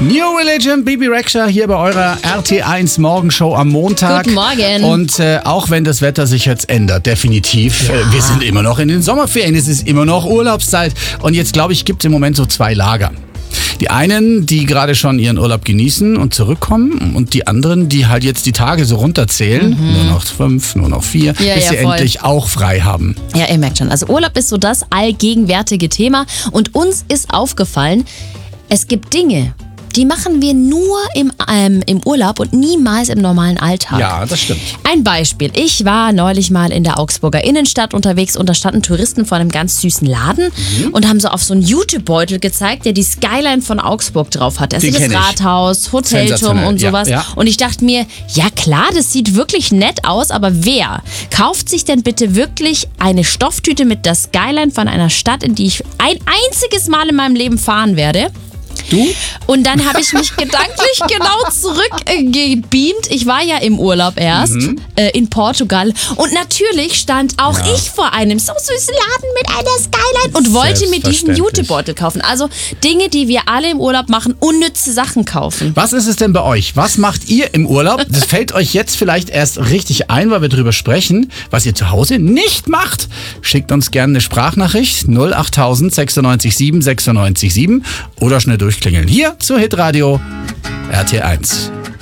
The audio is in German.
New Religion, Bibi Rexha hier bei eurer RT1 Morgenshow am Montag. Guten Morgen. Und auch wenn das Wetter sich jetzt ändert, definitiv, wir sind immer noch in den Sommerferien, es ist immer noch Urlaubszeit. Und jetzt, glaube ich, gibt es im Moment so zwei Lager. Die einen, die gerade schon ihren Urlaub genießen und zurückkommen, und die anderen, die halt jetzt die Tage so runterzählen. Nur noch 5, nur noch 4, bis sie endlich auch frei haben. Ja, ihr merkt schon. Also Urlaub ist so das allgegenwärtige Thema. Und uns ist aufgefallen, es gibt Dinge, die machen wir nur im Urlaub und niemals im normalen Alltag. Ja, das stimmt. Ein Beispiel. Ich war neulich mal in der Augsburger Innenstadt unterwegs und da standen Touristen vor einem ganz süßen Laden und haben so auf so einen Jutebeutel gezeigt, der die Skyline von Augsburg drauf hat. Also das Rathaus, Hotelturm und sowas. Ja. Und ich dachte mir, ja klar, das sieht wirklich nett aus, aber wer kauft sich denn bitte wirklich eine Stofftüte mit der Skyline von einer Stadt, in die ich ein einziges Mal in meinem Leben fahren werde? Du? Und dann habe ich mich gedanklich genau zurückgebeamt. Ich war ja im Urlaub erst in Portugal und natürlich stand auch ich vor einem so süßen Laden mit einer Skyline und wollte mir diesen Jutebeutel kaufen. Also Dinge, die wir alle im Urlaub machen, unnütze Sachen kaufen. Was ist es denn bei euch? Was macht ihr im Urlaub? Das fällt euch jetzt vielleicht erst richtig ein, weil wir drüber sprechen, was ihr zu Hause nicht macht. Schickt uns gerne eine Sprachnachricht 08000 96 7 96 7 oder schnell durchklingeln. Hier zu Hitradio RT1.